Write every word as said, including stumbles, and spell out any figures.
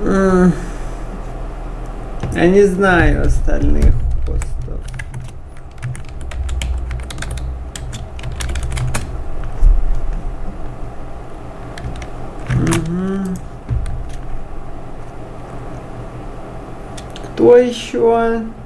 Я не знаю остальных постов. Угу. Кто еще?